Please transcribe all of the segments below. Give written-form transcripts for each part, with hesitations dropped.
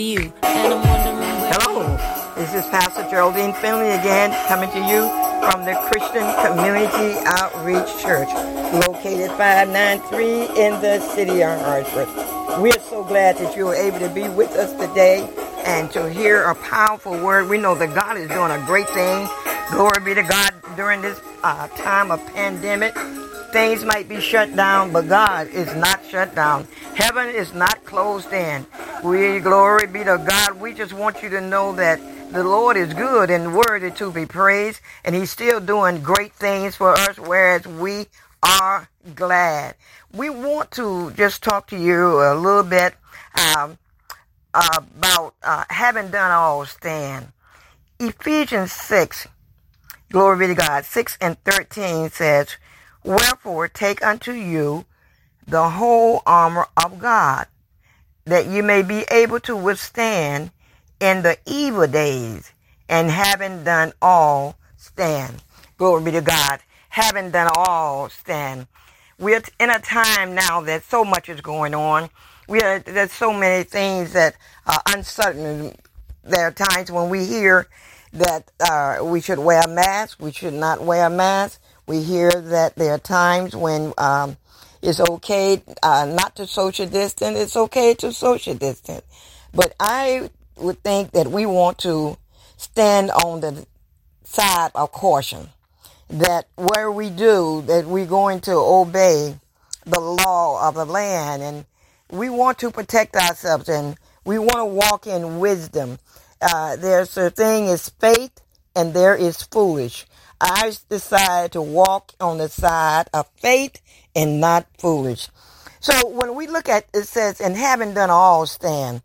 you. And I'm wondering where. Hello, this is Pastor Geraldine Finley again, coming to you from the Christian Community Outreach Church, located 593 in the city of Hartford. We are so glad that you are able to be with us today and to hear a powerful word. We know that God is doing a great thing. Glory be to God during this time of pandemic. Things might be shut down, but God is not shut down. Heaven is not closed in. Glory be to God. We just want you to know that the Lord is good and worthy to be praised, and He's still doing great things for us, whereas we are glad. We want to just talk to you a little bit about having done all stand. Ephesians 6, glory be to God, 6 and 13 says, "Wherefore take unto you the whole armor of God, that you may be able to withstand in the evil days, and having done all, stand." Glory be to God. Having done all, stand. We're in a time now that so much is going on. There's so many things that are uncertain. There are times when we hear that we should wear a mask. We should not wear a mask. We hear that there are times when it's okay not to social distance. It's okay to social distance. But I would think that we want to stand on the side of caution. That where we do, that we're going to obey the law of the land. And we want to protect ourselves, and we want to walk in wisdom. There's a thing is faith, and there is foolish. I decide to walk on the side of faith and not foolish. So when we look at it, says, "And having done all, stand."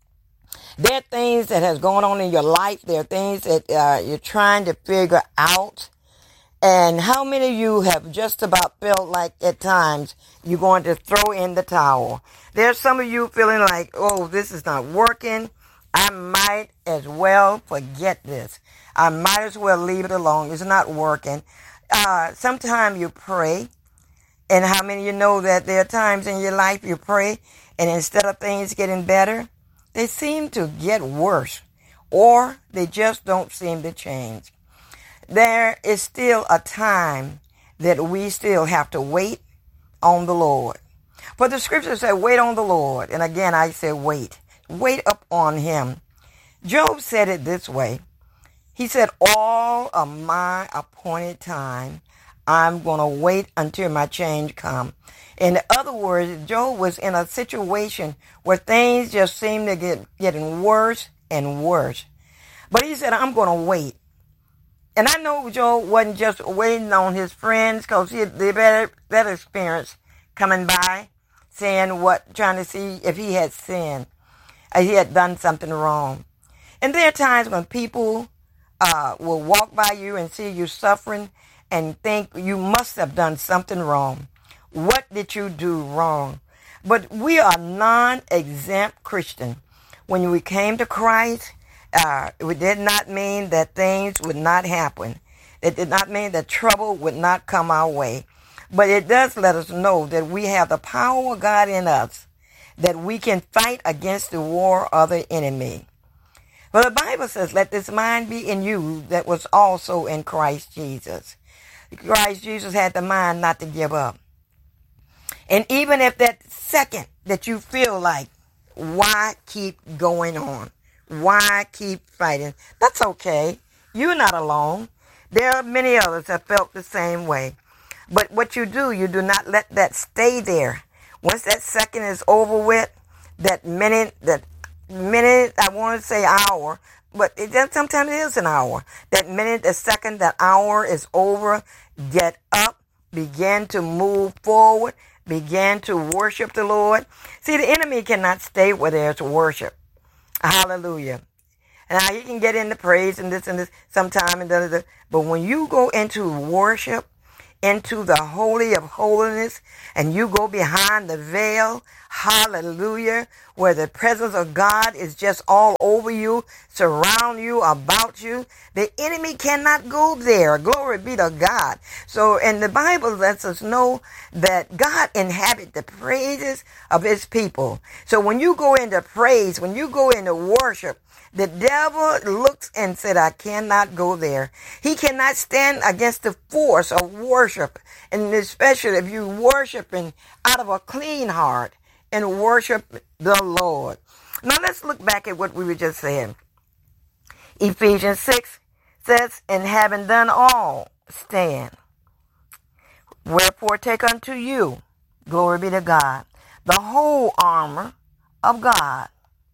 There are things that has gone on in your life. There are things that you're trying to figure out. And how many of you have just about felt like at times you're going to throw in the towel? There's some of you feeling like, oh, this is not working. I might as well forget this. I might as well leave it alone. It's not working. Sometimes you pray. And how many of you know that there are times in your life you pray, and instead of things getting better, they seem to get worse, or they just don't seem to change. There is still a time that we still have to wait on the Lord. For the scripture said, wait on the Lord. And again, I say wait. Wait up on Him. Job said it this way. He said, all of my appointed time, I'm going to wait until my change come. In other words, Job was in a situation where things just seemed to getting worse and worse. But he said, I'm going to wait. And I know Job wasn't just waiting on his friends, because he had that experience coming by, trying to see if he had sinned, he had done something wrong. And there are times when people will walk by you and see you suffering and think you must have done something wrong. What did you do wrong? But we are non-exempt Christian. When we came to Christ, it did not mean that things would not happen. It did not mean that trouble would not come our way. But it does let us know that we have the power of God in us, that we can fight against the war of the enemy. Well, the Bible says, let this mind be in you that was also in Christ Jesus. Christ Jesus had the mind not to give up. And even if that second that you feel like, why keep going on? Why keep fighting? That's okay. You're not alone. There are many others that felt the same way. But what you do not let that stay there. Once that second is over with, that minute, I want to say hour, but sometimes it is an hour. That minute, the second, that hour is over. Get up, begin to move forward, begin to worship the Lord. See, the enemy cannot stay where there's worship. Hallelujah. And now he can get into praise and this sometime, but when you go into worship, into the Holy of Holiness, and you go behind the veil, hallelujah, where the presence of God is just all over you, surround you, about you. The enemy cannot go there. Glory be to God. So, and the Bible lets us know that God inhabits the praises of his people. So when you go into praise, when you go into worship, the devil looks and said, I cannot go there. He cannot stand against the force of worship, and especially if you worshiping out of a clean heart and worship the Lord. Now let's look back at what we were just saying. Ephesians 6 says, and having done all, stand. Wherefore take unto you, glory be to God, the whole armor of God.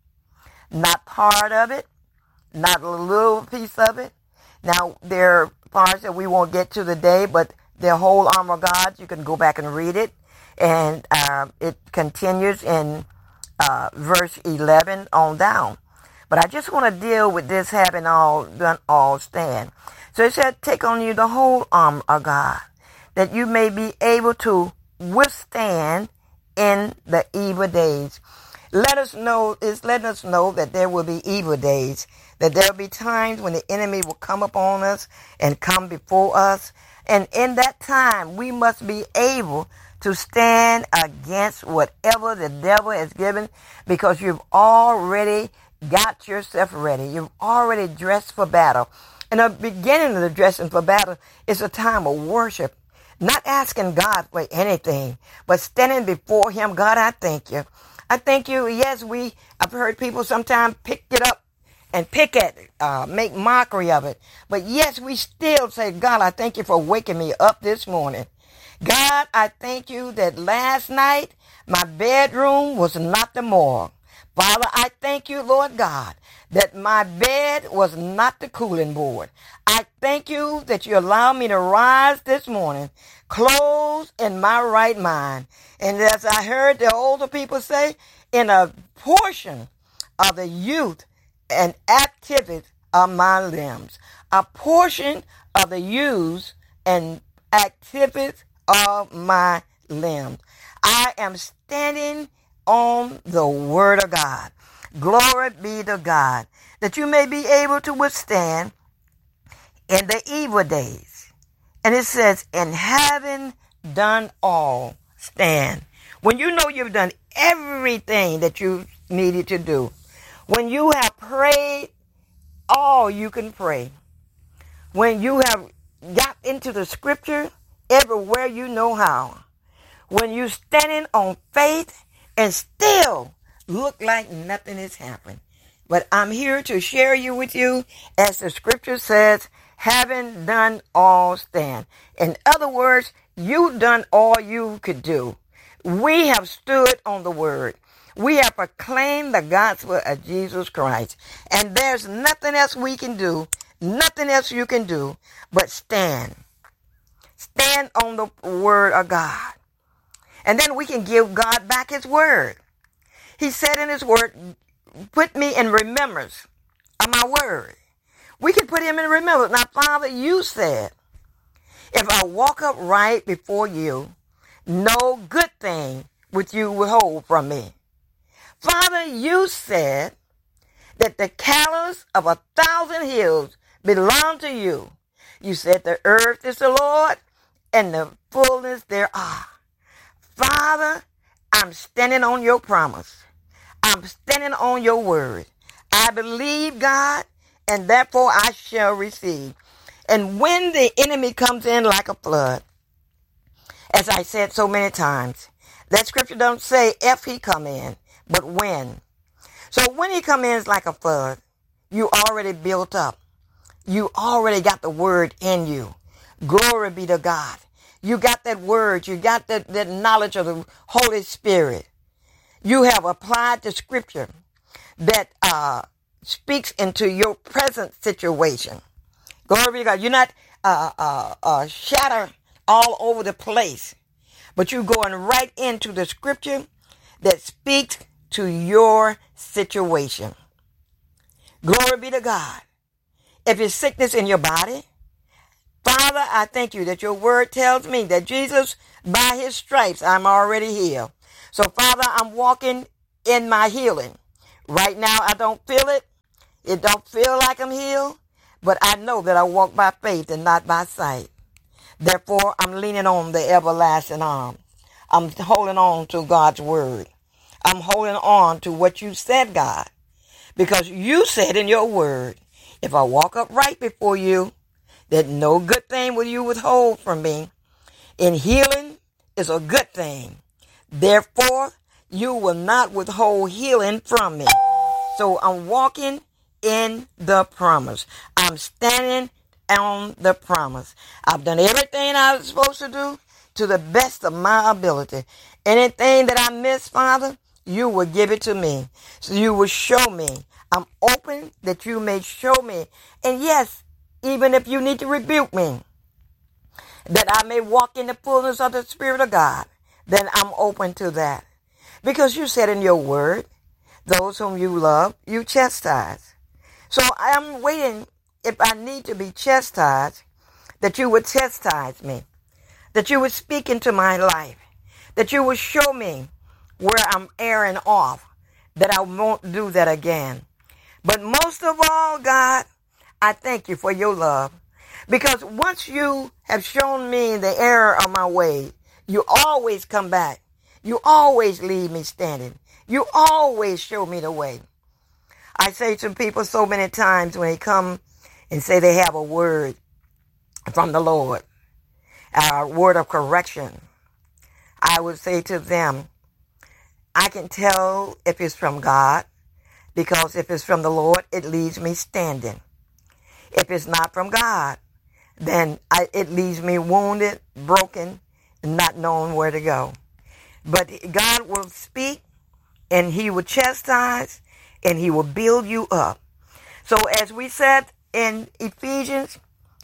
Not part of it, not a little piece of it. Now, there are parts that we won't get to today, but the whole armor of God, you can go back and read it. And it continues in verse 11 on down. But I just want to deal with this having all done all stand. So it said, take on you the whole armor of God, that you may be able to withstand in the evil days. It's letting us know that there will be evil days, that there will be times when the enemy will come upon us and come before us. And in that time, we must be able to stand against whatever the devil has given, because you've already got yourself ready. You've already dressed for battle. And the beginning of the dressing for battle is a time of worship, not asking God for anything, but standing before him. God, I thank you. I thank you. Yes, I've heard people sometimes pick it up and pick at it, make mockery of it. But yes, we still say, God, I thank you for waking me up this morning. God, I thank you that last night my bedroom was not the morgue. Father, I thank you, Lord God, that my bed was not the cooling board. I thank you that you allowed me to rise this morning, clothed in my right mind. And as I heard the older people say, in a portion of the youth and activity of my limbs, a portion of the use and activity of my limbs. I am standing on the word of God. Glory be to God, that you may be able to withstand in the evil days. And it says, and having done all, stand. When you know you've done everything that you needed to do, when you have prayed all you can pray, when you have got into the scripture everywhere you know how, when you're standing on faith and still look like nothing is happening. But I'm here to share you with you, as the scripture says, having done all, stand. In other words, you've done all you could do. We have stood on the word. We have proclaimed the gospel of Jesus Christ. And there's nothing else we can do, nothing else you can do, but stand. Stand on the word of God. And then we can give God back his word. He said in his word, put me in remembrance of my word. We can put him in remembrance. Now, Father, you said, if I walk upright before you, no good thing would you withhold from me. Father, you said that the cattle of 1,000 hills belong to you. You said the earth is the Lord and the fullness thereof. Father, I'm standing on your promise. I'm standing on your word. I believe, God, and therefore I shall receive. And when the enemy comes in like a flood, as I said so many times, that scripture don't say if he come in, but when. So when he come in like a flood, you already built up. You already got the word in you. Glory be to God. You got that word. You got that knowledge of the Holy Spirit. You have applied the scripture that speaks into your present situation. Glory be to God. You're not shattered all over the place, but you're going right into the scripture that speaks to your situation. Glory be to God. If it's sickness in your body, Father, I thank you that your word tells me that Jesus, by his stripes, I'm already healed. So, Father, I'm walking in my healing. Right now, I don't feel it. It don't feel like I'm healed, but I know that I walk by faith and not by sight. Therefore, I'm leaning on the everlasting arm. I'm holding on to God's word. I'm holding on to what you said, God, because you said in your word, if I walk upright before you, that no good thing will you withhold from me. And healing is a good thing. Therefore, you will not withhold healing from me. So I'm walking in the promise. I'm standing on the promise. I've done everything I was supposed to do to the best of my ability. Anything that I miss, Father, you will give it to me. So you will show me. I'm open that you may show me. And yes, even if you need to rebuke me, that I may walk in the fullness of the Spirit of God, then I'm open to that. Because you said in your word, those whom you love, you chastise. So I'm waiting, if I need to be chastised, that you would chastise me, that you would speak into my life, that you would show me where I'm erring off, that I won't do that again. But most of all, God, I thank you for your love, because once you have shown me the error of my way, you always come back. You always leave me standing. You always show me the way. I say to people so many times when they come and say they have a word from the Lord, a word of correction, I would say to them, I can tell if it's from God, because if it's from the Lord, it leaves me standing. If it's not from God, then it leaves me wounded, broken, and not knowing where to go. But God will speak, and he will chastise, and he will build you up. So as we said in Ephesians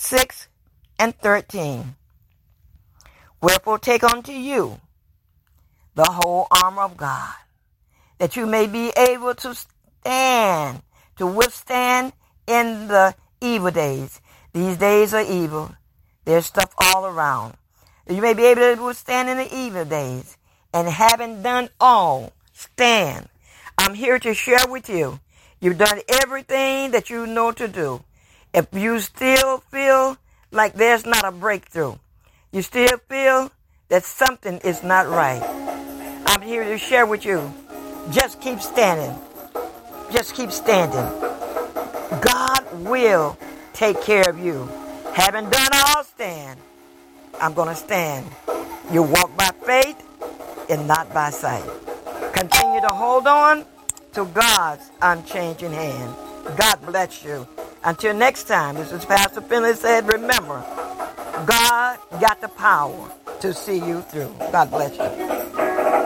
6:13, wherefore take unto you the whole armor of God, that you may be able to stand, to withstand in the evil days. These days are evil. There's stuff all around. You may be able to withstand in the evil days. And having done all, stand. I'm here to share with you. You've done everything that you know to do. If you still feel like there's not a breakthrough, you still feel that something is not right, I'm here to share with you. Just keep standing. Just keep standing. God will take care of you. Having done all, stand. I'm going to stand. You walk by faith and not by sight. Continue to hold on to God's unchanging hand. God bless you. Until next time, this is Pastor Finley said, remember, God got the power to see you through. God bless you.